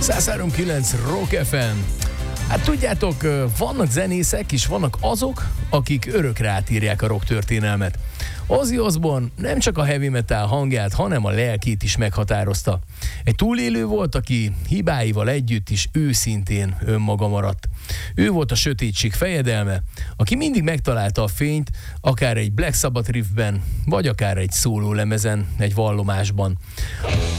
103.9 Rock FM. Hát tudjátok, vannak zenészek és vannak azok, akik örökre átírják a rock történelmet. Ozzy Osbourne nem csak a heavy metal hangját, hanem a lelkét is meghatározta. Egy túlélő volt, aki hibáival együtt is őszintén önmaga maradt. Ő volt a sötétség fejedelme, aki mindig megtalálta a fényt, akár egy Black Sabbath riffben, vagy akár egy szólólemezen, egy vallomásban.